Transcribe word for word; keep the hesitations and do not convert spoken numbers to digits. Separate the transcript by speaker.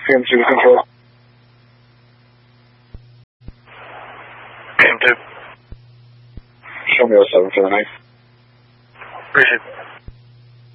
Speaker 1: P M two control. P M two. Show me oh seven for the night. Appreciate it.